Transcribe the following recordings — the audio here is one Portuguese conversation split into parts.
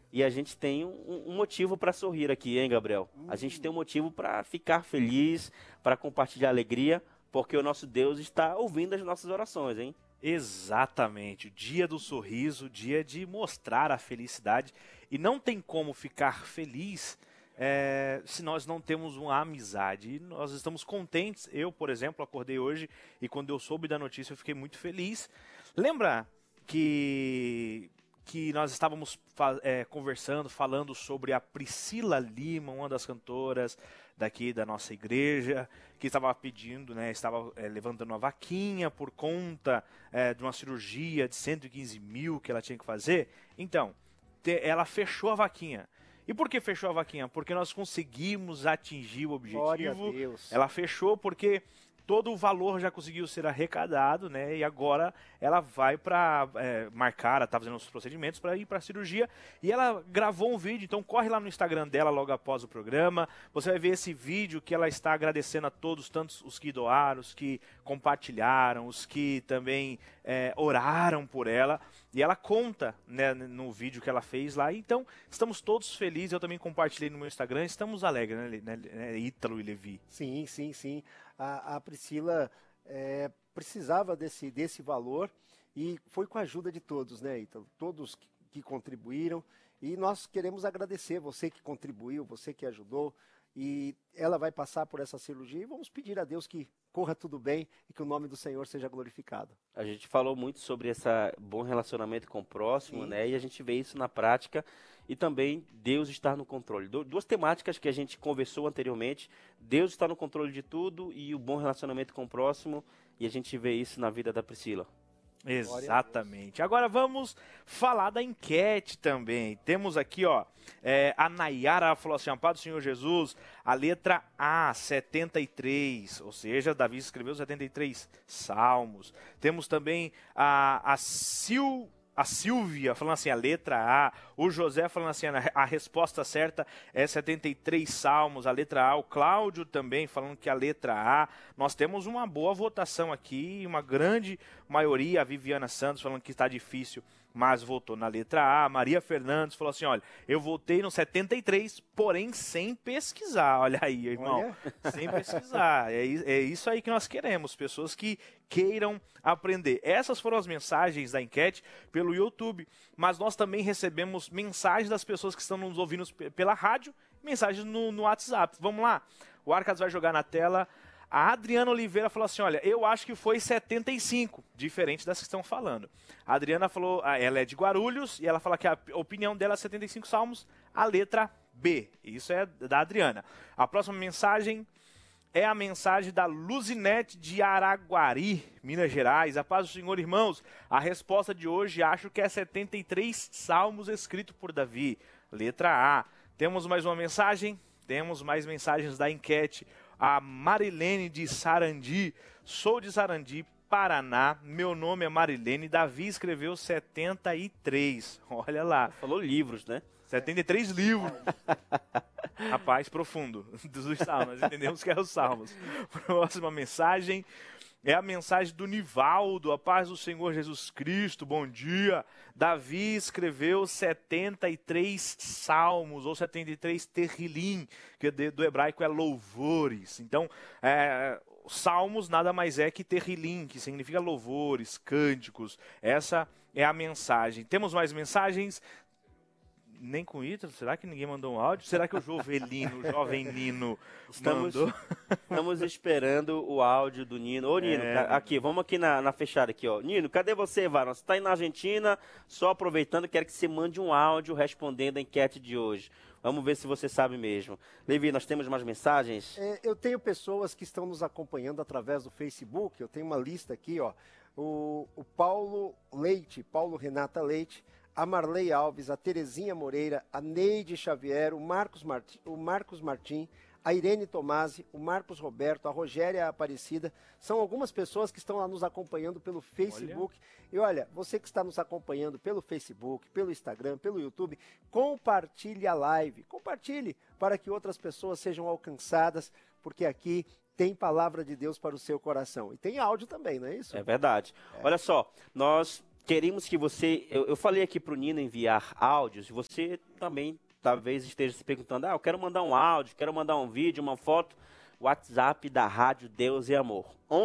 E a gente tem um motivo para sorrir aqui, hein, Gabriel? A gente tem um motivo para ficar feliz, para compartilhar alegria, porque o nosso Deus está ouvindo as nossas orações, hein? Exatamente, o dia do sorriso, o dia de mostrar a felicidade. E não tem como ficar feliz se nós não temos uma amizade. E nós estamos contentes. Eu, por exemplo, acordei hoje e quando eu soube da notícia eu fiquei muito feliz. Lembra que nós estávamos conversando, falando sobre a Priscila Lima, uma das cantoras daqui da nossa igreja, que estava pedindo, estava levantando uma vaquinha por conta de uma cirurgia de 115 mil que ela tinha que fazer. Então, ela fechou a vaquinha. E por que fechou a vaquinha? Porque nós conseguimos atingir o objetivo. Glória a Deus. Ela fechou porque todo o valor já conseguiu ser arrecadado, né? E agora ela vai para marcar, está fazendo os procedimentos para ir para a cirurgia. E ela gravou um vídeo, então corre lá no Instagram dela logo após o programa. Você vai ver esse vídeo que ela está agradecendo a todos, tantos os que doaram, os que compartilharam, os que também oraram por ela. E ela conta, né, no vídeo que ela fez lá. Então, estamos todos felizes. Eu também compartilhei no meu Instagram. Estamos alegres, né, Ítalo e Levi? Sim, sim, sim. A Priscila precisava desse valor e foi com a ajuda de todos, né, Ítalo? Todos que contribuíram. E nós queremos agradecer você que contribuiu, você que ajudou. E ela vai passar por essa cirurgia e vamos pedir a Deus que corra tudo bem e que o nome do Senhor seja glorificado. A gente falou muito sobre esse bom relacionamento com o próximo, Sim. né? E a gente vê isso na prática e também Deus estar no controle. Duas temáticas que a gente conversou anteriormente, Deus está no controle de tudo e o bom relacionamento com o próximo, e a gente vê isso na vida da Priscila. Exatamente. Agora vamos falar da enquete também. Temos aqui, a Nayara falou assim: Paz do Senhor Jesus, a letra A, 73, ou seja, Davi escreveu 73 salmos. Temos também a Silvia falando assim, a letra A. O José falando assim, a resposta certa é 73 salmos, a letra A. O Cláudio também falando que a letra A. Nós temos uma boa votação aqui, uma grande maioria. A Viviana Santos falando que está difícil, mas votou na letra A. Maria Fernandes falou assim, olha, eu votei no 73, porém sem pesquisar. Olha aí, irmão, sem pesquisar. É isso aí que nós queremos, pessoas que queiram aprender. Essas foram as mensagens da enquete pelo YouTube, mas nós também recebemos mensagens das pessoas que estão nos ouvindo pela rádio, mensagens no WhatsApp. Vamos lá, o Arcas vai jogar na tela. A Adriana Oliveira falou assim, olha, eu acho que foi 75, diferente das que estão falando. A Adriana falou, ela é de Guarulhos, e ela fala que a opinião dela é 75 salmos, a letra B. Isso é da Adriana. A próxima mensagem é a mensagem da Luzinete de Araguari, Minas Gerais. A paz do Senhor, irmãos. A resposta de hoje acho que é 73 salmos escrito por Davi. Letra A. Temos mais uma mensagem? Temos mais mensagens da enquete. A Marilene de Sarandi. Sou de Sarandi, Paraná. Meu nome é Marilene. Davi escreveu 73. Olha lá. Falou livros, né? 73 livros. Rapaz, profundo. Dos salmos. Nós entendemos que é os salmos. Próxima mensagem é a mensagem do Nivaldo. A paz do Senhor Jesus Cristo. Bom dia. Davi escreveu 73 salmos, ou 73 terrilim, que do hebraico é louvores. Então, salmos nada mais é que terrilim, que significa louvores, cânticos. Essa é a mensagem. Temos mais mensagens? Nem com Ítalo? Será que ninguém mandou um áudio? Será que o Jovelino, o jovem Nino, mandou? Estamos esperando o áudio do Nino. Ô, Nino, aqui, vamos aqui na fechada aqui, ó. Nino, cadê você, Varão? Você está aí na Argentina, só aproveitando, quero que você mande um áudio respondendo a enquete de hoje. Vamos ver se você sabe mesmo. Levi, nós temos mais mensagens? Eu tenho pessoas que estão nos acompanhando através do Facebook, eu tenho uma lista aqui, ó. O Paulo Leite, Paulo Renata Leite, a Marley Alves, a Terezinha Moreira, a Neide Xavier, o Marcos Martim, a Irene Tomasi, o Marcos Roberto, a Rogéria Aparecida, são algumas pessoas que estão lá nos acompanhando pelo Facebook. E olha, você que está nos acompanhando pelo Facebook, pelo Instagram, pelo YouTube, compartilhe a live, compartilhe para que outras pessoas sejam alcançadas, porque aqui tem palavra de Deus para o seu coração. E tem áudio também, não é isso? É verdade. Olha só, nós queremos que você... Eu falei aqui para o Nino enviar áudios, você também talvez esteja se perguntando, eu quero mandar um áudio, quero mandar um vídeo, uma foto. WhatsApp da Rádio Deus e Amor,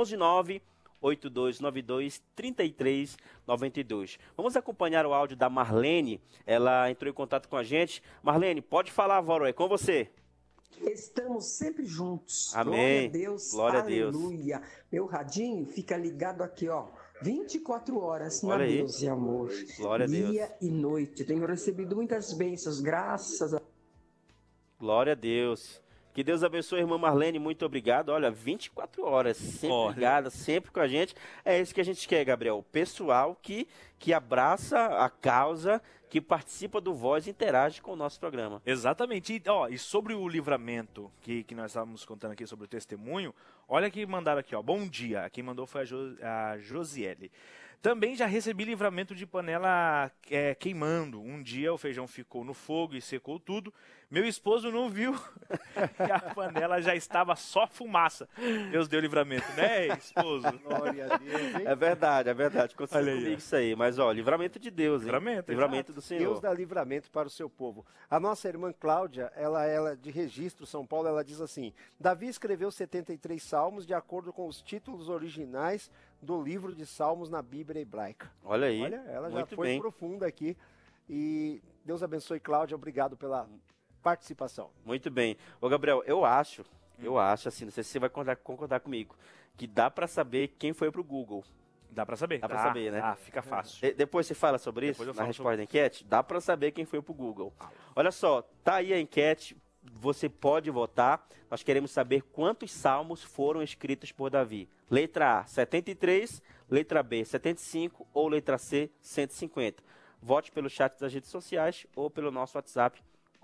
11982923392. Vamos acompanhar o áudio da Marlene, ela entrou em contato com a gente. Marlene, pode falar, Voro, é com você. Estamos sempre juntos. Amém. Glória a Deus. Glória aleluia. A Deus. Meu radinho fica ligado aqui, 24 horas na Olha aí. Deus e Amor. Glória a Deus. Dia e noite. Tenho recebido muitas bênçãos, graças a Glória a Deus. Que Deus abençoe a irmã Marlene, muito obrigado. Olha, 24 horas, sempre ligada, sempre com a gente. É isso que a gente quer, Gabriel. O pessoal que abraça a causa, que participa do Voz e interage com o nosso programa. Exatamente. E sobre o livramento que nós estávamos contando aqui sobre o testemunho, olha que mandaram aqui, bom dia. Quem mandou foi a Josiele. Também já recebi livramento de panela queimando. Um dia o feijão ficou no fogo e secou tudo. Meu esposo não viu e a panela já estava só fumaça. Deus deu livramento, né, esposo? Glória a Deus, hein? É verdade. Conseguiu comigo isso aí. Mas, livramento de Deus, hein? Livramento do Senhor. Deus dá livramento para o seu povo. A nossa irmã Cláudia, ela de Registro, São Paulo, ela diz assim, Davi escreveu 73 salmos de acordo com os títulos originais do livro de Salmos na Bíblia hebraica. Olha aí. Olha, ela já muito foi bem. profunda aqui. E Deus abençoe, Cláudia. Obrigado pela participação. Muito bem. Ô, Gabriel, eu acho assim, não sei se você vai concordar comigo, que dá para saber quem foi pro Google. Dá pra saber. Dá pra saber, né? Fica fácil. Depois você fala sobre Depois isso, eu na falo resposta da enquete? Dá pra saber quem foi pro Google. Olha só, tá aí a enquete, você pode votar. Nós queremos saber quantos salmos foram escritos por Davi. Letra A, 73, letra B, 75 ou letra C, 150. Vote pelo chat das redes sociais ou pelo nosso WhatsApp,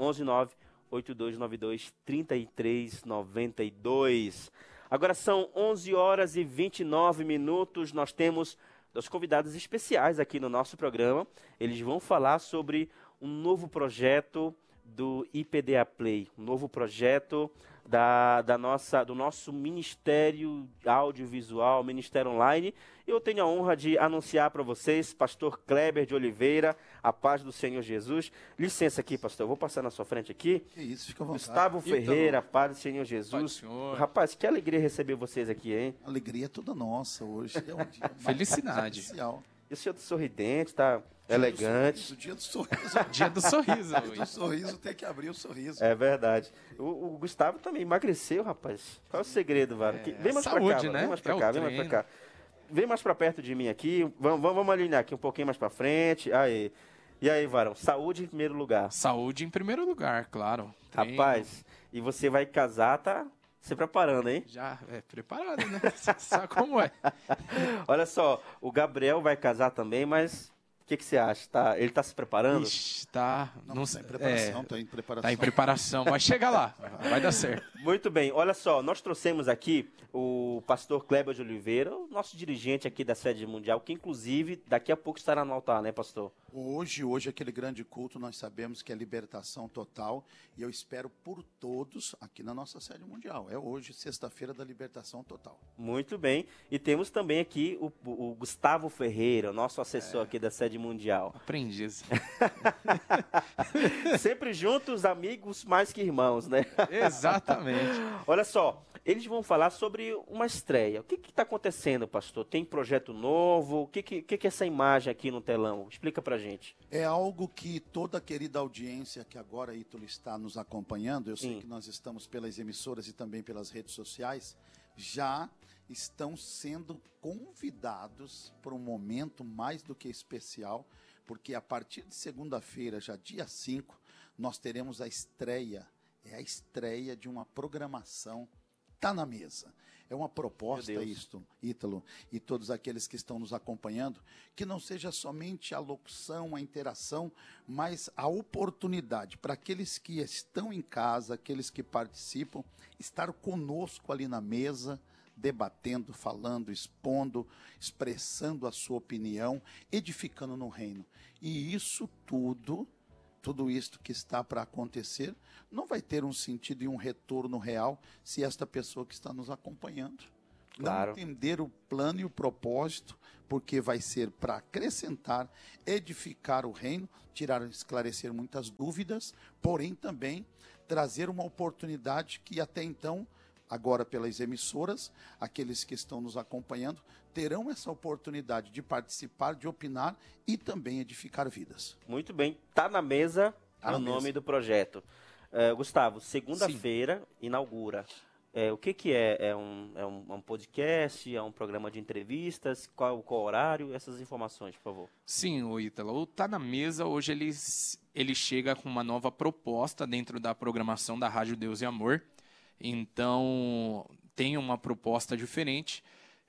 11982923392. Agora são 11 horas e 29 minutos. Nós temos dois convidados especiais aqui no nosso programa. Eles vão falar sobre um novo projeto do IPDA Play, um novo projeto do nosso Ministério Audiovisual, Ministério Online. Eu tenho a honra de anunciar para vocês, pastor Kleber de Oliveira, a paz do Senhor Jesus. Licença aqui, pastor, eu vou passar na sua frente aqui. Que isso, fica à vontade. Gustavo Ferreira, a paz do Senhor Jesus. Paz do Senhor. Rapaz, que alegria receber vocês aqui, hein? A alegria é toda nossa hoje. É um dia mais Felicidade. especial. E o senhor tá sorridente, tá elegante. O dia do sorriso. Dia do sorriso. O dia do sorriso tem que abrir o sorriso. É verdade. O Gustavo também emagreceu, rapaz. Qual é o segredo, Vara? Vem mais saúde, pra cá, né? vem mais pra É o cá, vem mais pra cá. Vem mais pra perto de mim aqui. Vamos alinhar aqui um pouquinho mais pra frente. Aí. E aí, Varão? Saúde em primeiro lugar. Saúde em primeiro lugar, claro. Treino. Rapaz, e você vai casar, tá se preparando, hein? Já é preparado, né? Você sabe como é. Olha só, o Gabriel vai casar também, mas o que você acha? Ele tá se preparando? Ixi, tá. Não, tá em preparação, tá em preparação. Tá em preparação, mas chega lá. Vai dar certo. Muito bem, olha só, nós trouxemos aqui o pastor Kleber de Oliveira, o nosso dirigente aqui da sede mundial, que inclusive daqui a pouco estará no altar, né, pastor? Hoje aquele grande culto, nós sabemos que é libertação total e eu espero por todos aqui na nossa sede mundial. É hoje, sexta-feira da libertação total. Muito bem, e temos também aqui o Gustavo Ferreira, nosso assessor aqui da sede mundial. Aprendiz. Sempre juntos, amigos mais que irmãos, né? Exatamente. Olha só, eles vão falar sobre uma estreia. O que está acontecendo, pastor? Tem projeto novo? O que é essa imagem aqui no telão? Explica pra gente. É algo que toda a querida audiência que agora, Ítalo, está nos acompanhando, eu sei que nós estamos pelas emissoras e também pelas redes sociais, já estão sendo convidados para um momento mais do que especial, porque a partir de segunda-feira, já dia 5, nós teremos a estreia de uma programação. Está na mesa. É uma proposta isto, Ítalo, e todos aqueles que estão nos acompanhando, que não seja somente a locução, a interação, mas a oportunidade para aqueles que estão em casa, aqueles que participam, estar conosco ali na mesa, debatendo, falando, expondo, expressando a sua opinião, edificando no reino. E isso tudo isto que está para acontecer, não vai ter um sentido e um retorno real se esta pessoa que está nos acompanhando Claro. Não entender o plano e o propósito, porque vai ser para acrescentar, edificar o reino, esclarecer muitas dúvidas, porém também trazer uma oportunidade que até então, agora pelas emissoras, aqueles que estão nos acompanhando, terão essa oportunidade de participar, de opinar e também edificar vidas. Muito bem. Tá na mesa Tá é o na nome mesa. do projeto. Gustavo, segunda-feira inaugura. O que é? É um podcast? É um programa de entrevistas? Qual o horário? Essas informações, por favor. Sim, o Ítalo. O Tá na Mesa, hoje ele chega com uma nova proposta dentro da programação da Rádio Deus e Amor. Então, tem uma proposta diferente.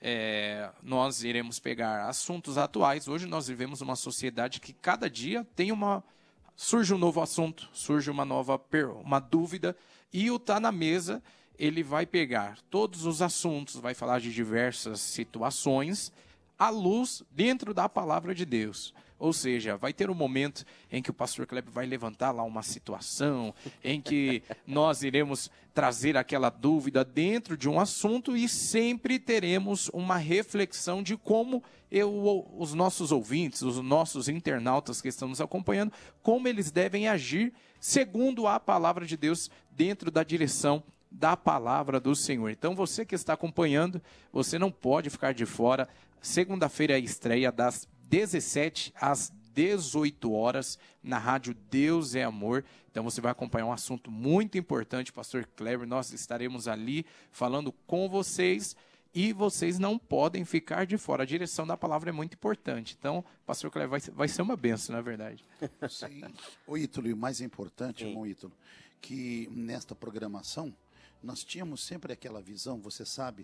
Nós iremos pegar assuntos atuais. Hoje nós vivemos uma sociedade que cada dia surge um novo assunto, surge uma dúvida, e o Tá na Mesa, ele vai pegar todos os assuntos, vai falar de diversas situações à luz dentro da palavra de Deus. Ou seja, vai ter um momento em que o pastor Kleber vai levantar lá uma situação, em que nós iremos trazer aquela dúvida dentro de um assunto e sempre teremos uma reflexão de como os nossos ouvintes, os nossos internautas que estão nos acompanhando, como eles devem agir segundo a palavra de Deus dentro da direção da palavra do Senhor. Então, você que está acompanhando, você não pode ficar de fora. Segunda-feira é a estreia das 17 às 18 horas na Rádio Deus é Amor. Então você vai acompanhar um assunto muito importante, pastor Kleber. Nós estaremos ali falando com vocês e vocês não podem ficar de fora. A direção da palavra é muito importante. Então, pastor Kleber, vai ser uma benção, na verdade. Sim. O Ítalo, e o mais importante, Sim. irmão Ítalo, que nesta programação nós tínhamos sempre aquela visão, você sabe,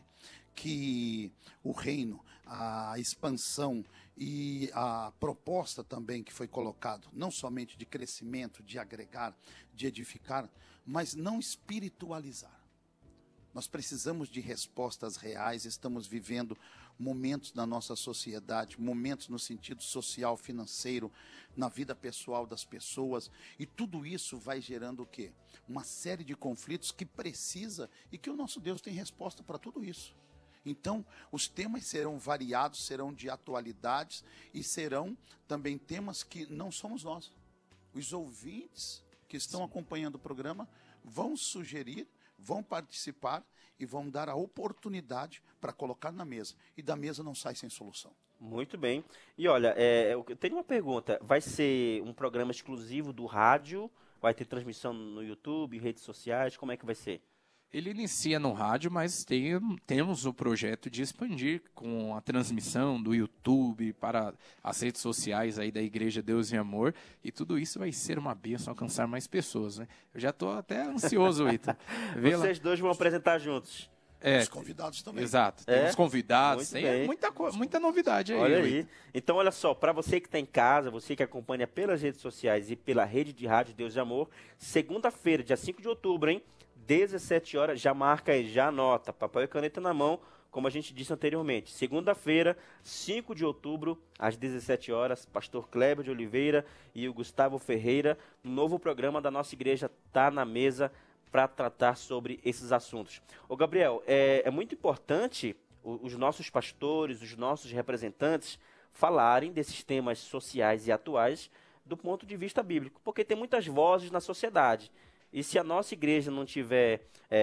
que o reino, a expansão e a proposta também que foi colocado, não somente de crescimento, de agregar, de edificar, mas não espiritualizar. Nós precisamos de respostas reais, estamos vivendo momentos na nossa sociedade, momentos no sentido social, financeiro, na vida pessoal das pessoas, e tudo isso vai gerando o quê? Uma série de conflitos que precisa e que o nosso Deus tem resposta para tudo isso. Então, os temas serão variados, serão de atualidades e serão também temas que não somos nós. Os ouvintes que estão acompanhando o programa vão sugerir, vão participar e vão dar a oportunidade para colocar na mesa. E da mesa não sai sem solução. Muito bem. E olha, eu tenho uma pergunta. Vai ser um programa exclusivo do rádio? Vai ter transmissão no YouTube, redes sociais? Como é que vai ser? Ele inicia no rádio, mas temos o projeto de expandir com a transmissão do YouTube para as redes sociais aí da Igreja Deus e Amor, e tudo isso vai ser uma bênção, alcançar mais pessoas, né? Eu já estou até ansioso, Ita. Vocês dois vão apresentar juntos. Os convidados também. Exato, temos convidados, Muito tem bem. muita novidade aí. Olha aí. Então, olha só, para você que está em casa, você que acompanha pelas redes sociais e pela rede de rádio Deus e Amor, segunda-feira, dia 5 de outubro, hein? 17 horas, já marca aí, já anota, papel e caneta na mão, como a gente disse anteriormente. Segunda-feira, 5 de outubro, às 17 horas, pastor Kleber de Oliveira e o Gustavo Ferreira, no novo programa da nossa igreja Tá na Mesa, para tratar sobre esses assuntos. Ô Gabriel, é muito importante os nossos pastores, os nossos representantes falarem desses temas sociais e atuais do ponto de vista bíblico, porque tem muitas vozes na sociedade. E se a nossa igreja não tiver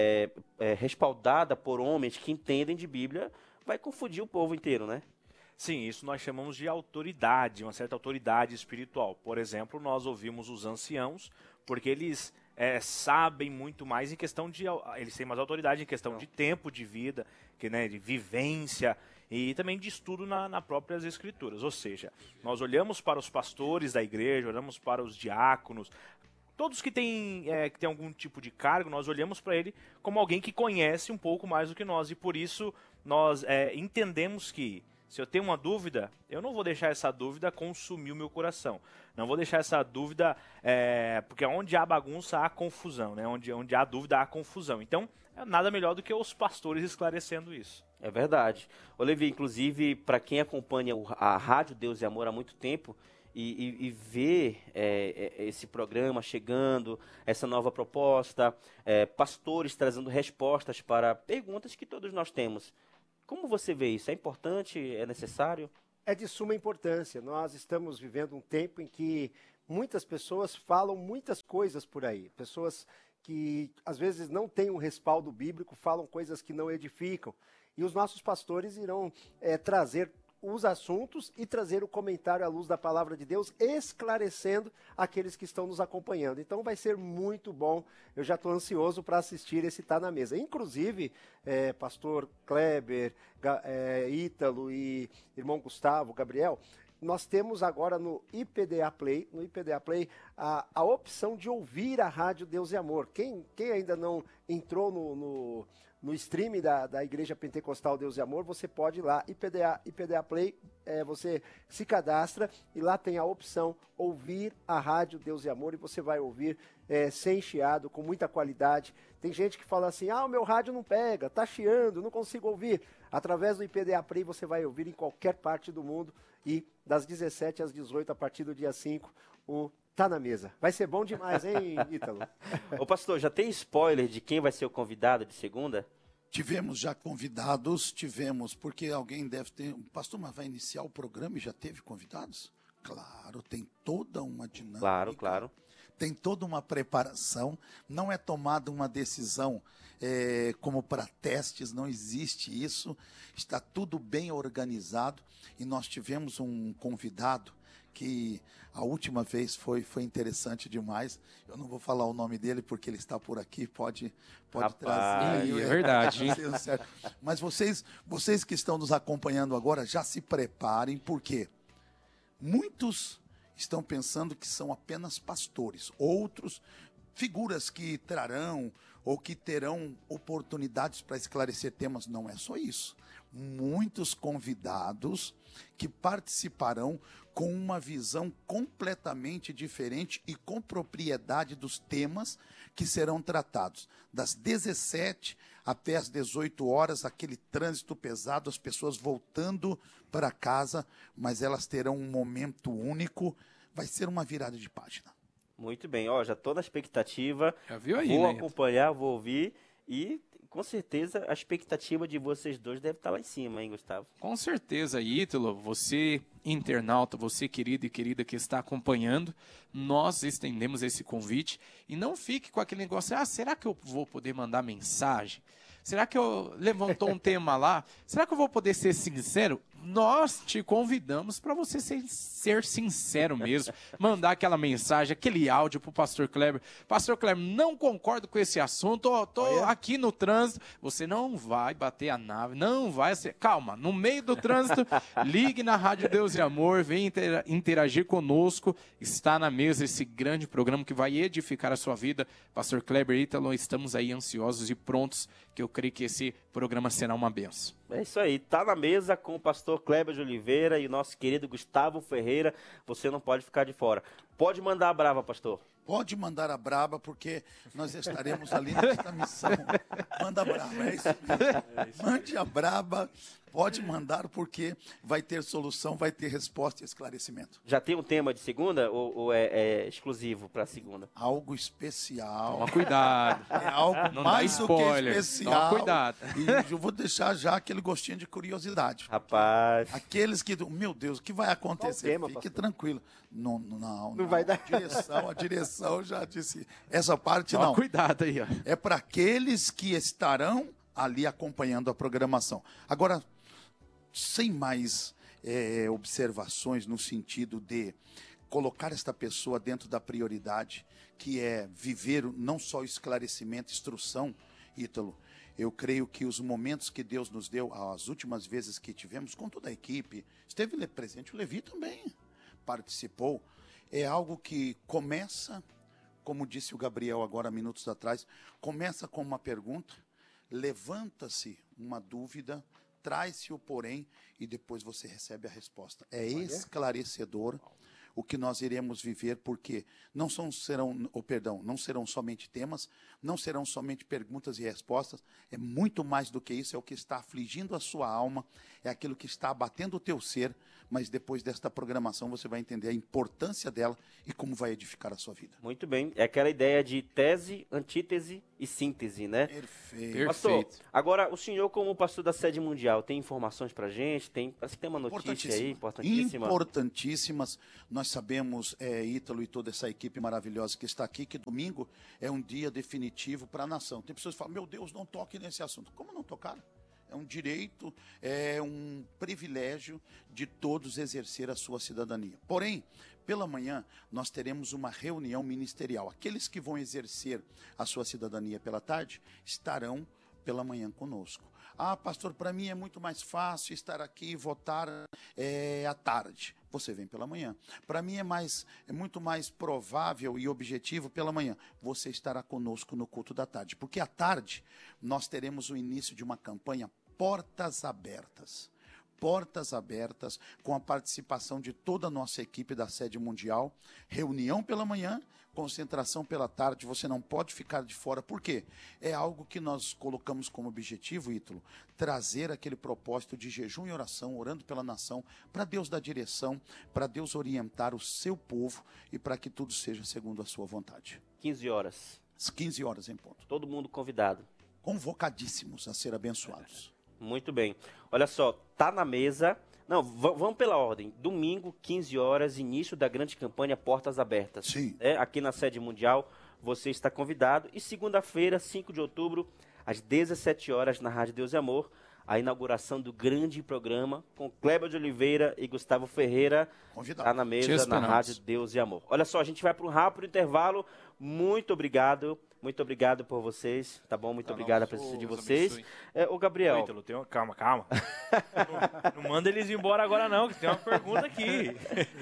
respaldada por homens que entendem de Bíblia, vai confundir o povo inteiro, né? Sim, isso nós chamamos de autoridade, uma certa autoridade espiritual. Por exemplo, nós ouvimos os anciãos, porque eles sabem muito mais em questão de... Eles têm mais autoridade em questão de tempo de vida, de vivência e também de estudo nas próprias escrituras. Ou seja, nós olhamos para os pastores da igreja, olhamos para os diáconos, todos que têm algum tipo de cargo, nós olhamos para ele como alguém que conhece um pouco mais do que nós. E por isso nós entendemos que, se eu tenho uma dúvida, eu não vou deixar essa dúvida consumir o meu coração. Não vou deixar essa dúvida, porque onde há bagunça, há confusão. Né? Onde há dúvida, há confusão. Então, nada melhor do que os pastores esclarecendo isso. É verdade. Olivia, inclusive, para quem acompanha a Rádio Deus e Amor há muito tempo, e ver esse programa chegando, essa nova proposta, pastores trazendo respostas para perguntas que todos nós temos. Como você vê isso? É importante? É necessário? É de suma importância. Nós estamos vivendo um tempo em que muitas pessoas falam muitas coisas por aí. Pessoas que às vezes não têm um respaldo bíblico, falam coisas que não edificam. E os nossos pastores irão trazer os assuntos e trazer o comentário à luz da palavra de Deus, esclarecendo aqueles que estão nos acompanhando. Então vai ser muito bom. Eu já estou ansioso para assistir esse Tá na Mesa. Inclusive, pastor Kleber, Ítalo e irmão Gustavo, Gabriel, nós temos agora no IPDA Play, a opção de ouvir a Rádio Deus e Amor. Quem ainda não entrou no stream da Igreja Pentecostal Deus e Amor, você pode ir lá, IPDA Play, você se cadastra e lá tem a opção ouvir a Rádio Deus e Amor e você vai ouvir sem chiado, com muita qualidade. Tem gente que fala assim, o meu rádio não pega, tá chiando, não consigo ouvir. Através do IPDA Play você vai ouvir em qualquer parte do mundo e das 17 às 18, a partir do dia 5, o Tá na Mesa. Vai ser bom demais, hein, Ítalo? Ô pastor, já tem spoiler de quem vai ser o convidado de segunda? Tivemos já convidados, porque alguém deve ter... Pastor, mas vai iniciar o programa e já teve convidados? Claro, tem toda uma dinâmica. Claro. Tem toda uma preparação, não é tomada uma decisão como para testes, não existe isso, está tudo bem organizado e nós tivemos um convidado que a última vez foi interessante demais. Eu não vou falar o nome dele porque ele está por aqui, pode trazer. É verdade. Mas vocês que estão nos acompanhando agora, já se preparem, porque muitos estão pensando que são apenas pastores, outros figuras que trarão ou que terão oportunidades para esclarecer temas. Não é só isso. Muitos convidados que participarão com uma visão completamente diferente e com propriedade dos temas que serão tratados. Das 17 até as 18 horas, aquele trânsito pesado, as pessoas voltando para casa, mas elas terão um momento único. Vai ser uma virada de página. Muito bem, já estou na expectativa. Já viu aí, vou né? acompanhar, vou ouvir e com certeza a expectativa de vocês dois deve estar lá em cima, hein, Gustavo? Com certeza, Ítalo, você internauta, você querido e querida que está acompanhando, nós estendemos esse convite e não fique com aquele negócio, será que eu vou poder mandar mensagem? Será que eu levantou um tema lá? Será que eu vou poder ser sincero? Nós te convidamos para você ser sincero mesmo. Mandar aquela mensagem, aquele áudio para o pastor Kleber. Pastor Kleber, não concordo com esse assunto. Estou aqui no trânsito. Você não vai bater a nave, não vai ser. Calma, no meio do trânsito, ligue na Rádio Deus e Amor, venha interagir conosco. Está na mesa esse grande programa que vai edificar a sua vida. Pastor Kleber e Ítalo, estamos aí ansiosos e prontos, que eu creio que esse programa será uma bênção. É isso aí, tá na mesa com o pastor Kleber de Oliveira e o nosso querido Gustavo Ferreira, você não pode ficar de fora. Pode mandar a brava, pastor. Pode mandar a braba, porque nós estaremos ali nesta missão. Manda a braba, é isso mesmo. Mande a braba, pode mandar, porque vai ter solução, vai ter resposta e esclarecimento. Já tem um tema de segunda ou é exclusivo para segunda? Algo especial. Toma cuidado. É algo não mais do que especial. Toma cuidado. E eu vou deixar já aquele gostinho de curiosidade. Rapaz. Aqueles que, meu Deus, o que vai acontecer? Tema, Fique pastor? tranquilo. Não vai dar. A direção já disse. Essa parte Toma não. cuidado aí, ó. É para aqueles que estarão ali acompanhando a programação. Agora, sem mais observações no sentido de colocar esta pessoa dentro da prioridade, que é viver não só esclarecimento, instrução, Ítalo. Eu creio que os momentos que Deus nos deu, as últimas vezes que tivemos com toda a equipe, esteve presente o Levi também, participou, é algo que começa, como disse o Gabriel agora minutos atrás, começa com uma pergunta, levanta-se uma dúvida, traz-se o porém e depois você recebe a resposta. É esclarecedor o que nós iremos viver, porque não serão somente temas, não serão somente perguntas e respostas, é muito mais do que isso, é o que está afligindo a sua alma, é aquilo que está abatendo o teu ser, mas depois desta programação você vai entender a importância dela e como vai edificar a sua vida. Muito bem. É aquela ideia de tese, antítese e síntese, né? Perfeito. Pastor, agora o senhor, como pastor da Sede Mundial, tem informações pra gente? Parece que tem uma notícia aí importantíssima. Importantíssimas. Nós sabemos, Ítalo e toda essa equipe maravilhosa que está aqui, que domingo é um dia definitivo para a nação. Tem pessoas que falam, meu Deus, não toque nesse assunto. Como não tocar? É um direito, é um privilégio de todos exercer a sua cidadania. Porém, pela manhã, nós teremos uma reunião ministerial. Aqueles que vão exercer a sua cidadania pela tarde estarão pela manhã conosco. Ah, pastor, para mim é muito mais fácil estar aqui e votar à tarde. Você vem pela manhã. Para mim é muito mais provável e objetivo pela manhã. Você estará conosco no culto da tarde. Porque à tarde nós teremos o início de uma campanha Portas Abertas. Portas Abertas, com a participação de toda a nossa equipe da Sede Mundial. Reunião pela manhã, concentração pela tarde, você não pode ficar de fora. Por quê? É algo que nós colocamos como objetivo, Ítalo, trazer aquele propósito de jejum e oração, orando pela nação, para Deus dar direção, para Deus orientar o seu povo e para que tudo seja segundo a sua vontade. 15 horas. Às 15 horas em ponto. Todo mundo convidado. Convocadíssimos a ser abençoados. Muito bem. Olha só, tá na mesa. Não, vamos pela ordem. Domingo, 15 horas, início da grande campanha Portas Abertas. Sim. Aqui na Sede Mundial, você está convidado. E segunda-feira, 5 de outubro, às 17 horas, na Rádio Deus e Amor, a inauguração do grande programa com Kleber de Oliveira e Gustavo Ferreira. Está na mesa, na Rádio Deus e Amor. Olha só, a gente vai para um rápido intervalo. Muito obrigado por vocês, tá bom? Muito obrigado a presença de vocês. Ô, Gabriel. Ítalo, calma. não manda eles embora agora não, que tem uma pergunta aqui.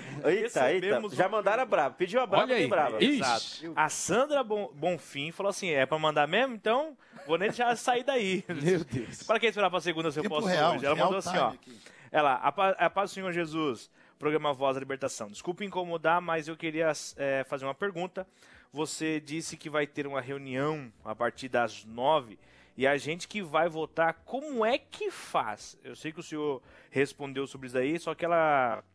Eita, já mandaram a braba. Pediu a braba, tem braba. Exato. A Sandra Bonfim falou assim, é pra mandar mesmo? Então, vou nem deixar sair daí. Meu Deus. Para que esperar pra segunda se eu posso hoje? Ela mandou assim, ó. Ela, a paz do Senhor Jesus, programa Voz da Libertação. Desculpe incomodar, mas eu queria fazer uma pergunta. Você disse que vai ter uma reunião a partir das 9h e a gente que vai votar, como é que faz? Eu sei que o senhor respondeu sobre isso aí, só que ela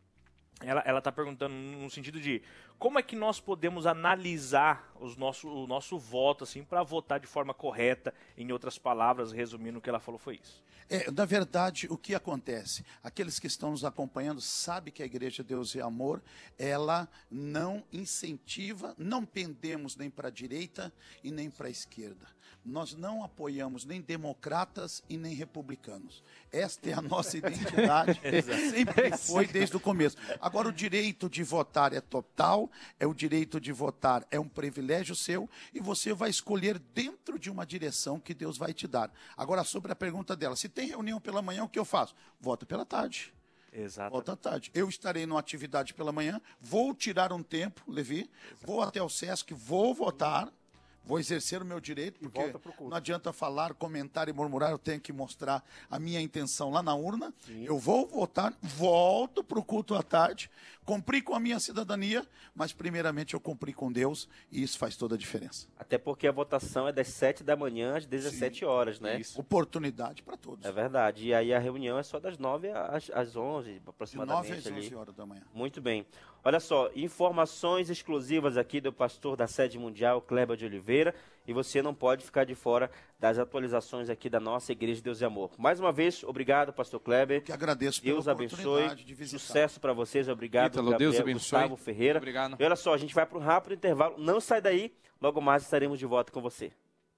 está perguntando no sentido de como é que nós podemos analisar o nosso voto assim, para votar de forma correta. Em outras palavras, resumindo, o que ela falou foi isso. Na verdade, o que acontece? Aqueles que estão nos acompanhando sabem que a Igreja Deus e Amor, ela não incentiva, não pendemos nem para a direita e nem para a esquerda. Nós não apoiamos nem democratas e nem republicanos. Esta é a nossa identidade, sempre foi desde o começo. Agora, o direito de votar é total, o direito de votar é um privilégio seu e você vai escolher dentro de uma direção que Deus vai te dar. Agora, sobre a pergunta dela, se tem reunião pela manhã, o que eu faço? Vota pela tarde. Exato. Volta à tarde. Eu estarei numa atividade pela manhã, vou tirar um tempo, Levi, vou até o Sesc, vou votar. Vou exercer o meu direito, porque não adianta falar, comentar e murmurar, eu tenho que mostrar a minha intenção lá na urna. Sim. Eu vou votar, volto para o culto à tarde, cumpri com a minha cidadania, mas primeiramente eu cumpri com Deus e isso faz toda a diferença. Até porque a votação é das 7 da manhã às 17 horas, né? Isso. Oportunidade para todos. É verdade. E aí a reunião é só das 9 às 11, aproximadamente. De 9 às 11 horas da manhã. Muito bem. Olha só, informações exclusivas aqui do pastor da Sede Mundial, Kleber de Oliveira, e você não pode ficar de fora das atualizações aqui da nossa Igreja Deus e Amor. Mais uma vez, obrigado, pastor Kleber. Eu que agradeço pela oportunidade de visitar. Sucesso para vocês, obrigado, Ítalo, Gabriel, Deus abençoe. Gustavo Ferreira. Obrigado. E olha só, a gente vai para um rápido intervalo, não sai daí, logo mais estaremos de volta com você.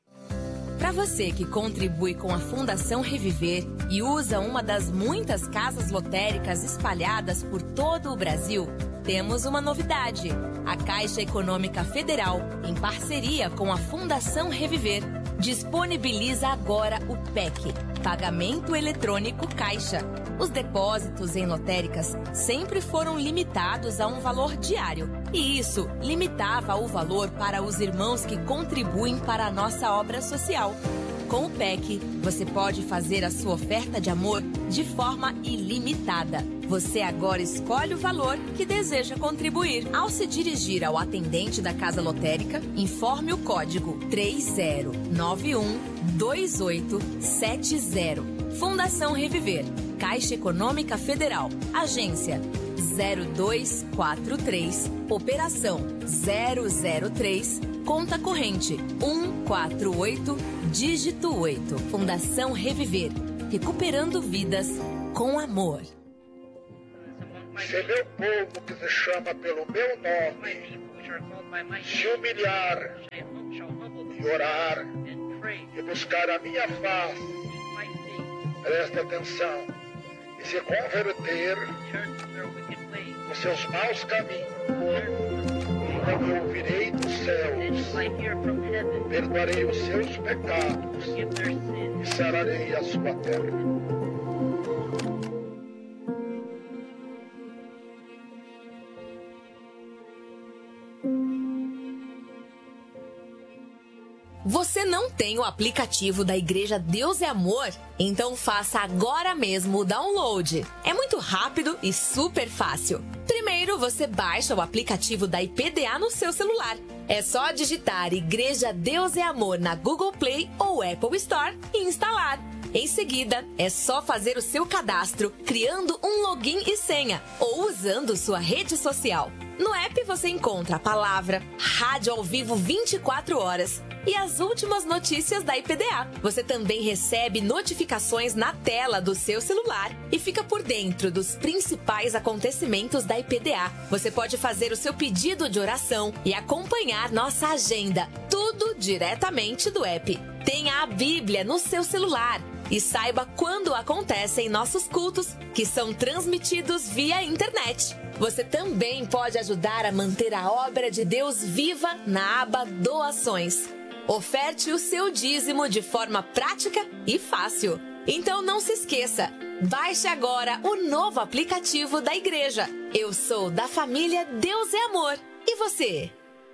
Para você que contribui com a Fundação Reviver e usa uma das muitas casas lotéricas espalhadas por todo o Brasil, temos uma novidade. A Caixa Econômica Federal, em parceria com a Fundação Reviver, disponibiliza agora o PEC, Pagamento Eletrônico Caixa. Os depósitos em lotéricas sempre foram limitados a um valor diário. E isso limitava o valor para os irmãos que contribuem para a nossa obra social. Com o PEC, você pode fazer a sua oferta de amor de forma ilimitada. Você agora escolhe o valor que deseja contribuir. Ao se dirigir ao atendente da casa lotérica, informe o código 30912870. Fundação Reviver. Caixa Econômica Federal. Agência 0243, Operação 003, Conta Corrente 148, dígito 8. Fundação Reviver, recuperando vidas com amor. Se meu povo que se chama pelo meu nome se humilhar e orar e buscar a minha face, preste atenção, e se converter dos seus maus caminhos, então eu ouvirei dos céus, perdoarei os seus pecados e sararei a sua terra. Você não tem o aplicativo da Igreja Deus é Amor? Então faça agora mesmo o download. É muito rápido e super fácil. Primeiro, você baixa o aplicativo da IPDA no seu celular. É só digitar Igreja Deus é Amor na Google Play ou Apple Store e instalar. Em seguida, é só fazer o seu cadastro, criando um login e senha ou usando sua rede social. No app você encontra a palavra, rádio ao vivo 24 horas e as últimas notícias da IPDA. Você também recebe notificações na tela do seu celular e fica por dentro dos principais acontecimentos da IPDA. Você pode fazer o seu pedido de oração e acompanhar nossa agenda, tudo diretamente do app. Tenha a Bíblia no seu celular e saiba quando acontecem nossos cultos, que são transmitidos via internet. Você também pode ajudar a manter a obra de Deus viva na aba Doações. Oferte o seu dízimo de forma prática e fácil. Então não se esqueça, baixe agora o novo aplicativo da igreja. Eu sou da família Deus é Amor. E você?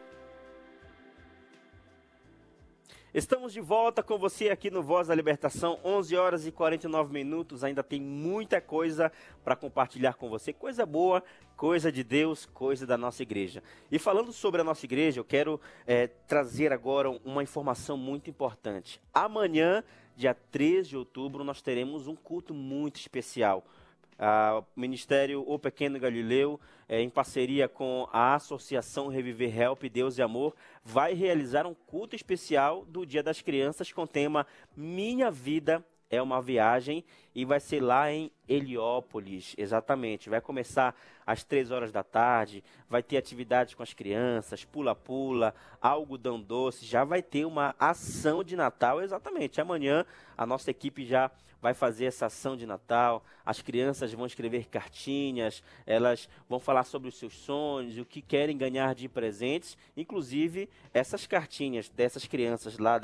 Estamos de volta com você aqui no Voz da Libertação, 11 horas e 49 minutos. Ainda tem muita coisa para compartilhar com você, coisa boa, coisa de Deus, coisa da nossa igreja. E falando sobre a nossa igreja, eu quero trazer agora uma informação muito importante. Amanhã, dia 13 de outubro, nós teremos um culto muito especial. O Ministério O Pequeno Galileu, em parceria com a Associação Reviver Help Deus e Amor, vai realizar um culto especial do Dia das Crianças com o tema Minha Vida é uma Viagem, e vai ser lá em Heliópolis, exatamente. Vai começar às 3 horas da tarde, vai ter atividades com as crianças, pula-pula, algodão doce, já vai ter uma ação de Natal, exatamente. Amanhã a nossa equipe já vai fazer essa ação de Natal, as crianças vão escrever cartinhas, elas vão falar sobre os seus sonhos, o que querem ganhar de presentes, inclusive essas cartinhas dessas crianças lá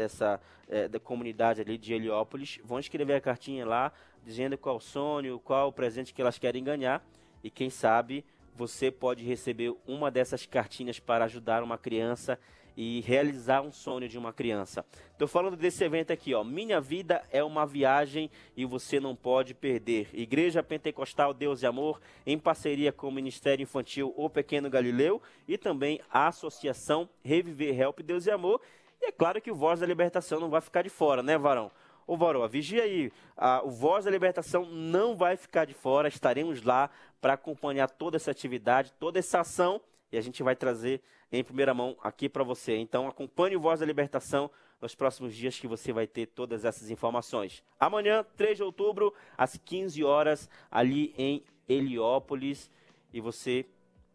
da comunidade ali de Heliópolis, vão escrever a cartinha lá, dizendo qual o sonho, qual o presente que elas querem ganhar, e quem sabe você pode receber uma dessas cartinhas para ajudar uma criança e realizar um sonho de uma criança. Estou falando desse evento aqui, ó. Minha Vida é uma Viagem e você não pode perder. Igreja Pentecostal Deus e Amor, em parceria com o Ministério Infantil O Pequeno Galileu e também a Associação Reviver Help Deus e Amor. E é claro que o Voz da Libertação não vai ficar de fora, né, Varão? Ô, Varão, vigia aí. O Voz da Libertação não vai ficar de fora. Estaremos lá para acompanhar toda essa atividade, toda essa ação, e a gente vai trazer em primeira mão aqui para você. Então acompanhe o Voz da Libertação nos próximos dias, que você vai ter todas essas informações. Amanhã, 3 de outubro, às 15 horas, ali em Heliópolis, e você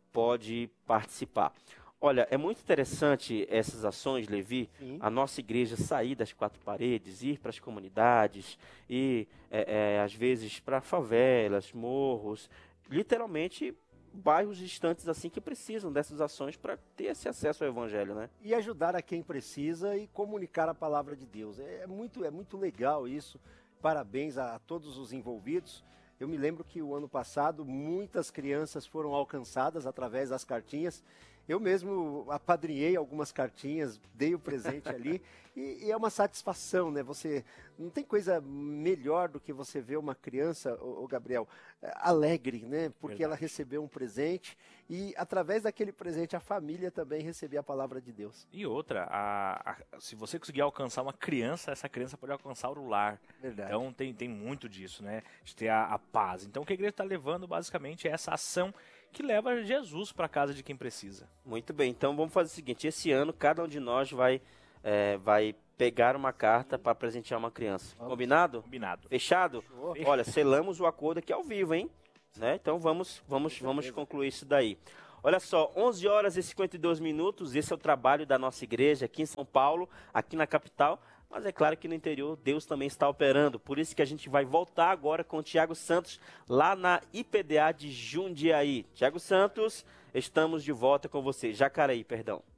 pode participar. Olha, é muito interessante essas ações, Levi. Sim. A nossa igreja sair das 4 paredes, ir para as comunidades, ir às vezes para favelas, morros, literalmente bairros distantes assim que precisam dessas ações para ter esse acesso ao Evangelho, né? E ajudar a quem precisa e comunicar a palavra de Deus. É muito legal isso. Parabéns a todos os envolvidos. Eu me lembro que o ano passado muitas crianças foram alcançadas através das cartinhas Eu mesmo apadrinhei algumas cartinhas, dei o presente ali, e é uma satisfação, né? Você não tem coisa melhor do que você ver uma criança, o Gabriel, alegre, né? Porque ela recebeu um presente e através daquele presente a família também recebeu a palavra de Deus. E outra, se você conseguir alcançar uma criança, essa criança pode alcançar o lar. Verdade. Então tem muito disso, né? De ter a paz. Então o que a igreja está levando basicamente é essa ação que leva Jesus para a casa de quem precisa. Muito bem, então vamos fazer o seguinte, esse ano cada um de nós vai pegar uma carta para presentear uma criança. Combinado? Combinado. Fechado? Olha, selamos o acordo aqui ao vivo, hein? Né? Então vamos concluir isso daí. Olha só, 11 horas e 52 minutos, esse é o trabalho da nossa igreja aqui em São Paulo, aqui na capital, mas é claro que no interior Deus também está operando, por isso que a gente vai voltar agora com o Tiago Santos, lá na IPDA de Jundiaí. Tiago Santos, estamos de volta com você, Jacareí, perdão.